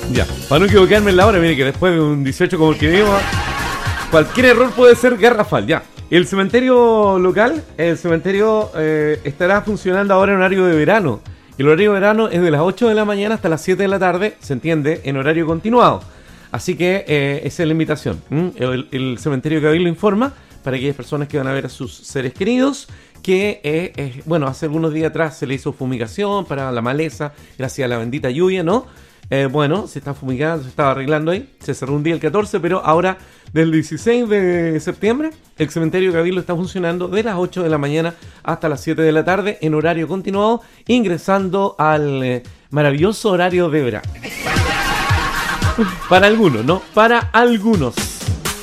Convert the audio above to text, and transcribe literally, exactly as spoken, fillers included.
Ya, para no equivocarme en la hora, mire que después de un dieciocho como el que vimos, cualquier error puede ser garrafal, ya. El cementerio local, el cementerio eh, estará funcionando ahora en horario de verano. El horario de verano es de las ocho de la mañana hasta las siete de la tarde, se entiende, en horario continuado. Así que eh, esa es la invitación. ¿Mm? El, el cementerio Cabildo informa para aquellas personas que van a ver a sus seres queridos que, eh, eh, bueno, hace algunos días atrás se le hizo fumigación para la maleza, gracias a la bendita lluvia, ¿no? Eh, bueno, se está fumigando, se estaba arreglando ahí, se cerró un día el catorce, pero ahora del dieciséis de septiembre el cementerio Cabildo está funcionando de las ocho de la mañana hasta las siete de la tarde en horario continuado, ingresando al eh, maravilloso horario de verano. Para algunos, ¿no? Para algunos.